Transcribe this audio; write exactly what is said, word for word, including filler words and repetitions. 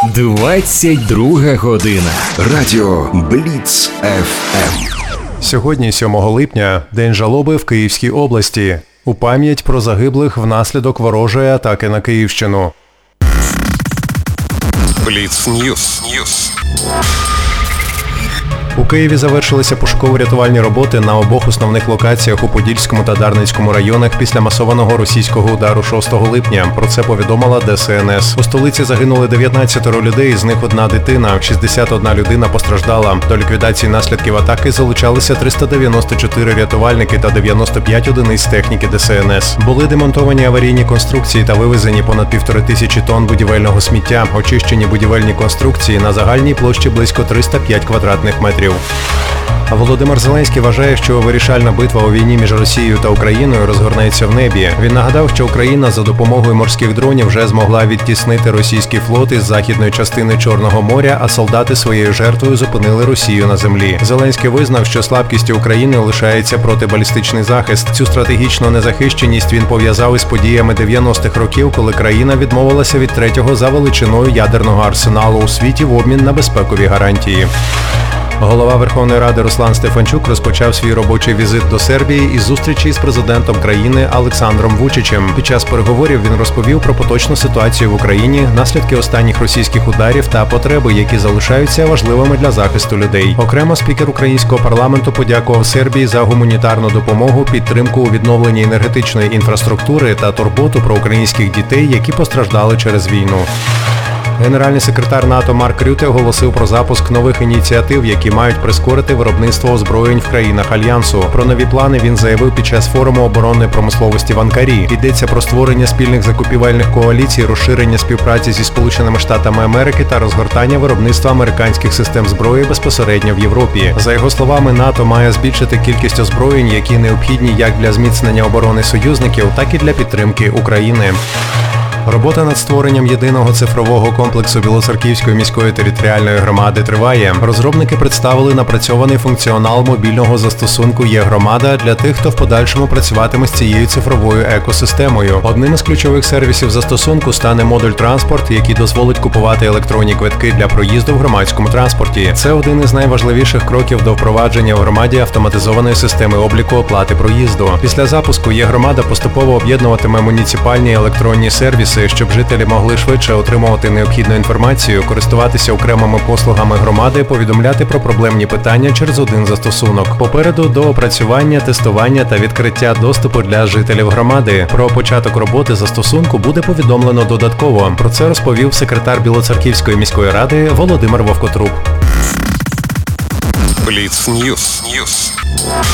двадцять друга година. Радіо Бліц еф ем. Сьогодні, сьомого липня, день жалоби в Київській області. У пам'ять про загиблих внаслідок ворожої атаки на Київщину. Бліц Ньюс. Ньюс. У Києві завершилися пошуково-рятувальні роботи на обох основних локаціях у Подільському та Дарницькому районах після масованого російського удару шостого липня. Про це повідомила Де Ес Ен Ес. У столиці загинули дев'ятнадцять людей, з них одна дитина, шістдесят одна людина постраждала. До ліквідації наслідків атаки залучалися триста дев'яносто чотири рятувальники та дев'яносто п'ять одиниць техніки Де Ес Ен Ес. Були демонтовані аварійні конструкції та вивезені понад півтори тисячі тонн будівельного сміття, очищені будівельні конструкції на загальній площі близько триста п'ять квадратних метрів. А Володимир Зеленський вважає, що вирішальна битва у війні між Росією та Україною розгорнеться в небі. Він нагадав, що Україна за допомогою морських дронів вже змогла відтіснити російський флот із західної частини Чорного моря, а солдати своєю жертвою зупинили Росію на землі. Зеленський визнав, що слабкістю України лишається протибалістичний захист. Цю стратегічну незахищеність він пов'язав із подіями дев'яностих років, коли країна відмовилася від третього за величиною ядерного арсеналу у світі в обмін на безпекові гарантії. Голова Верховної Ради Руслан Стефанчук розпочав свій робочий візит до Сербії із зустрічі з президентом країни Олександром Вучичем. Під час переговорів він розповів про поточну ситуацію в Україні, наслідки останніх російських ударів та потреби, які залишаються важливими для захисту людей. Окремо спікер українського парламенту подякував Сербії за гуманітарну допомогу, підтримку у відновленні енергетичної інфраструктури та турботу про українських дітей, які постраждали через війну. Генеральний секретар НАТО Марк Рюте оголосив про запуск нових ініціатив, які мають прискорити виробництво озброєнь в країнах Альянсу. Про нові плани він заявив під час форуму оборонної промисловості в Анкарі. Йдеться про створення спільних закупівельних коаліцій, розширення співпраці зі Сполученими Штатами Америки та розгортання виробництва американських систем зброї безпосередньо в Європі. За його словами, НАТО має збільшити кількість озброєнь, які необхідні як для зміцнення оборони союзників, так і для підтримки України. Робота над створенням єдиного цифрового комплексу Білоцерківської міської територіальної громади триває. Розробники представили напрацьований функціонал мобільного застосунку «Є-громада» для тих, хто в подальшому працюватиме з цією цифровою екосистемою. Одним із ключових сервісів застосунку стане модуль «Транспорт», який дозволить купувати електронні квитки для проїзду в громадському транспорті. Це один із найважливіших кроків до впровадження в громаді автоматизованої системи обліку оплати проїзду. Після запуску «Є-громада» поступово об'єднуватиме муніципальні електронні сервіси, щоб жителі могли швидше отримувати необхідну інформацію, користуватися окремими послугами громади, повідомляти про проблемні питання через один застосунок. Попереду доопрацювання, тестування та відкриття доступу для жителів громади. Про початок роботи застосунку буде повідомлено додатково. Про це розповів секретар Білоцерківської міської ради Володимир Вовкотруб. Бліц Ньюс. Ньюс.